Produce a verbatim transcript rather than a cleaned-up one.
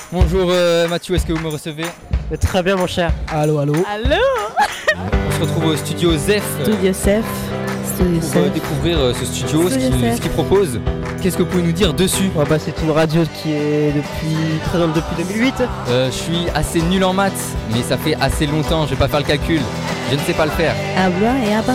Bonjour euh, Mathieu, est-ce que vous me recevez? Très bien mon cher. Allô, allô. Allô. On se retrouve au studio Zef Studio Zef. Studio pour euh, Zef. découvrir euh, ce studio, ce Studio qu'il Zef. ce qu'il propose. Qu'est-ce que vous pouvez nous dire dessus? Oh, bah, c'est une radio qui est depuis présente depuis deux mille huit. euh, Je suis assez nul en maths, mais ça fait assez longtemps, je vais pas faire le calcul. Je ne sais pas le faire. Habla et habla